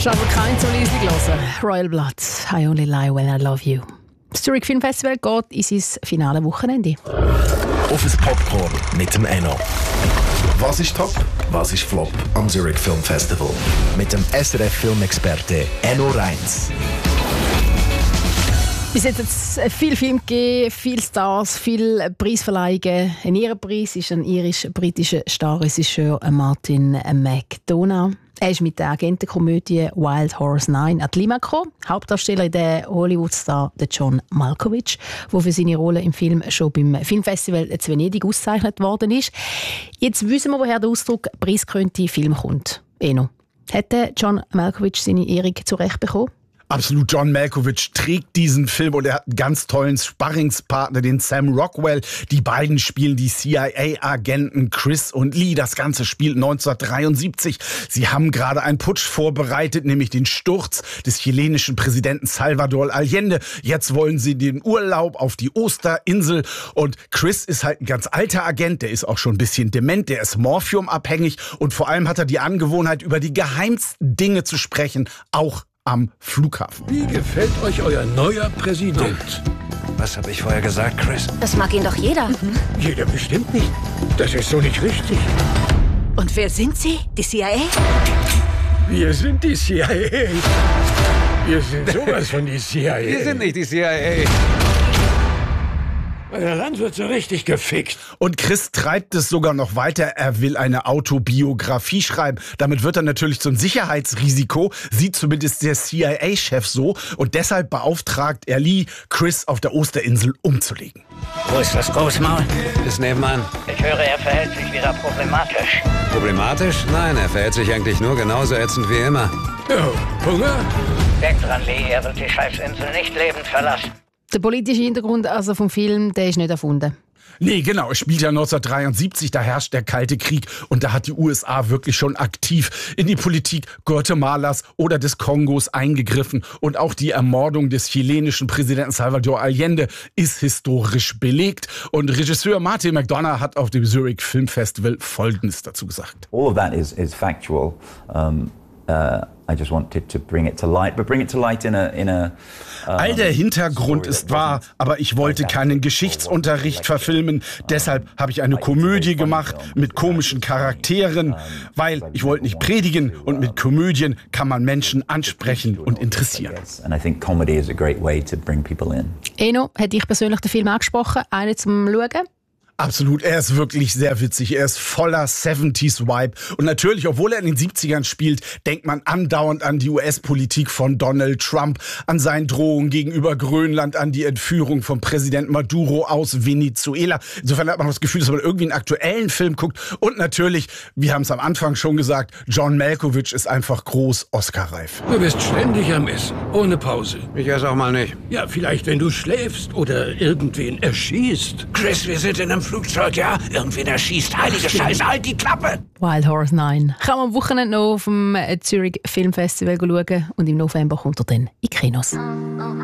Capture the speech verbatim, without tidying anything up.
aber kein so leislich hören. Royal Blood, I Only Lie When I Love You. Das Zurich Film Festival geht in sein finale Wochenende. Auf ein Popcorn mit dem Enno. Was ist top? Was ist flop am Zurich Film Festival? Mit dem S R F-Filmexperte Enno Reins. Es hat jetzt viel Film gegeben, viele Stars, viele Preisverleihungen. Ein Ehrenpreis ist ein irisch-britischer Starregisseur Martin McDonagh. Er ist mit der Agentenkomödie Wild Horse neun an die Lima gekommen. Hauptdarsteller ist der Hollywood-Star John Malkovich, der für seine Rolle im Film schon beim Filmfestival zu Venedig ausgezeichnet worden ist. Jetzt wissen wir, woher der Ausdruck «preisgekrönte Film» kommt. Eno, hätte John Malkovich seine Ehrung zurecht bekommen? Absolut, John Malkovich trägt diesen Film und er hat einen ganz tollen Sparringspartner, den Sam Rockwell. Die beiden spielen die C I A-Agenten Chris und Lee. Das Ganze spielt neunzehnhundertdreiundsiebzig. Sie haben gerade einen Putsch vorbereitet, nämlich den Sturz des chilenischen Präsidenten Salvador Allende. Jetzt wollen sie den Urlaub auf die Osterinsel und Chris ist halt ein ganz alter Agent, der ist auch schon ein bisschen dement, der ist morphiumabhängig und vor allem hat er die Angewohnheit, über die geheimsten Dinge zu sprechen, auch am Flughafen. Wie gefällt euch euer neuer Präsident? Was habe ich vorher gesagt, Chris? Das mag ihn doch jeder. Mhm. Jeder bestimmt nicht. Das ist so nicht richtig. Und wer sind Sie? Die C I A? Wir sind die C I A. Wir sind sowas von die C I A. Wir sind nicht die C I A. Euer Land wird so richtig gefickt. Und Chris treibt es sogar noch weiter. Er will eine Autobiografie schreiben. Damit wird er natürlich zum Sicherheitsrisiko. Sieht zumindest der C I A-Chef so. Und deshalb beauftragt er Lee, Chris auf der Osterinsel umzulegen. Wo ist das Großmaul? Ist nebenan. Ich höre, er verhält sich wieder problematisch. Problematisch? Nein, er verhält sich eigentlich nur genauso ätzend wie immer. Oh, Hunger? Denkt dran, Lee, er wird die Scheißinsel nicht lebend verlassen. Der politische Hintergrund also vom Film, der ist nicht erfunden. Nee, genau. Es spielt ja neunzehnhundertdreiundsiebzig, da herrscht der Kalte Krieg und da hat die U S A wirklich schon aktiv in die Politik Guatemalas oder des Kongos eingegriffen. Und auch die Ermordung des chilenischen Präsidenten Salvador Allende ist historisch belegt. Und Regisseur Martin McDonagh hat auf dem Zurich Film Festival Folgendes dazu gesagt. All of that is, is factual. Um, uh I just wanted to bring it to light, but bring it to light in a in a. All der Hintergrund ist wahr, aber ich wollte keinen Geschichtsunterricht verfilmen. Deshalb habe ich eine Komödie gemacht mit komischen Charakteren, weil ich wollte nicht predigen und mit Komödien kann man Menschen ansprechen und interessieren. And I think comedy is a great way to bring people in. Eno, hat dich persönlich den Film angesprochen? Einen zum Schauen? Absolut, er ist wirklich sehr witzig. Er ist voller siebziger-Vibe. Und natürlich, obwohl er in den siebzigern spielt, denkt man andauernd an die U S-Politik von Donald Trump, an seine Drohungen gegenüber Grönland, an die Entführung von Präsident Maduro aus Venezuela. Insofern hat man das Gefühl, dass man irgendwie einen aktuellen Film guckt. Und natürlich, wir haben es am Anfang schon gesagt, John Malkovich ist einfach groß Oscar-reif. Du bist ständig am Essen, ohne Pause. Ich esse auch mal nicht. Ja, vielleicht wenn du schläfst oder irgendwen erschießt. Chris, wir sind in einem Flugzeug, ja? Irgendwen erschießt. Heilige Scheiße, halt die Klappe! Wild Horse neun. Kann man am Wochenende noch auf dem Zurich Film Festival schauen und im November kommt er dann in die Kinos.